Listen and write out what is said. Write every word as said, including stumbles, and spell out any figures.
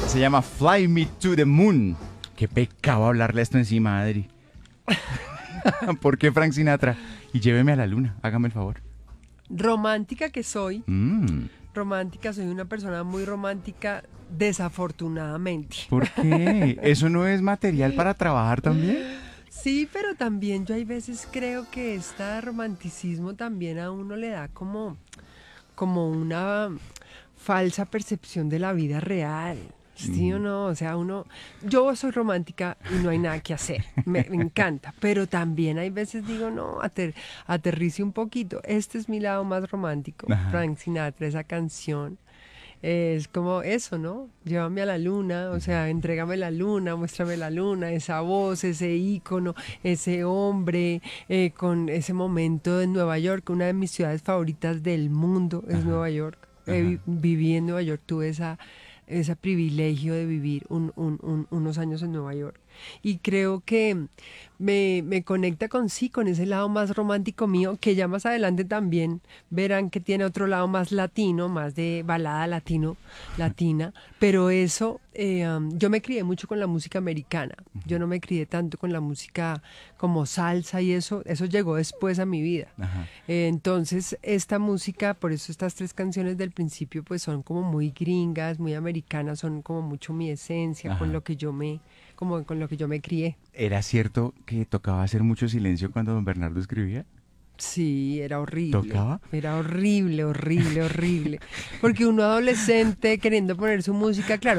se llama Fly Me to the Moon. Qué pecado hablarle esto encima, Adri. ¿Por qué Frank Sinatra? Y lléveme a la luna, hágame el favor. Romántica que soy, Mm. romántica, soy una persona muy romántica, desafortunadamente. ¿Por qué? ¿Eso no es material para trabajar también? Sí, pero también yo hay veces creo que este romanticismo también a uno le da como, como una falsa percepción de la vida real. ¿Sí o no? O sea, uno, yo soy romántica y no hay nada que hacer, me, me encanta, pero también hay veces digo, no, ater, aterrice un poquito, este es mi lado más romántico, Ajá. Frank Sinatra, esa canción, eh, es como eso, ¿no? Llévame a la luna, o sea, entrégame la luna, muéstrame la luna, esa voz, ese ícono, ese hombre, eh, con ese momento en Nueva York, una de mis ciudades favoritas del mundo es Ajá. Nueva York, eh, vi- viví en Nueva York, tuve esa ese privilegio de vivir un- un- un- unos años en Nueva York. Y creo que me, me conecta con sí, con ese lado más romántico mío, que ya más adelante también verán que tiene otro lado más latino, más de balada latino, latina, pero eso, eh, um, yo me crié mucho con la música americana, yo no me crié tanto con la música como salsa y eso, eso llegó después a mi vida. Ajá. Eh, entonces, esta música, por eso estas tres canciones del principio, pues son como muy gringas, muy americanas, son como mucho mi esencia, Ajá. con lo que yo me, como con lo que yo me crié. ¿Era cierto que tocaba hacer mucho silencio cuando don Bernardo escribía? Sí, era horrible. ¿Tocaba? Era horrible, horrible, horrible. Porque uno adolescente queriendo poner su música, claro.